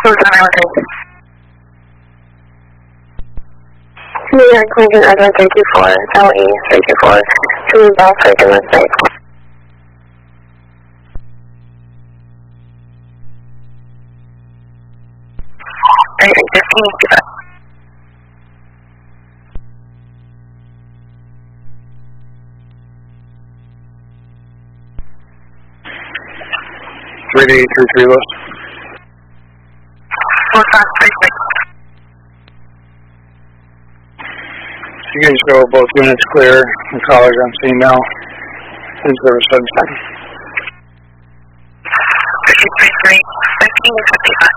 New York, Lincoln, Edward 324, LE 324, to Belford, Domestic. Ready 33 list. You guys go both units clear. The callers on scene now. Please service 710. 53, 15, 55.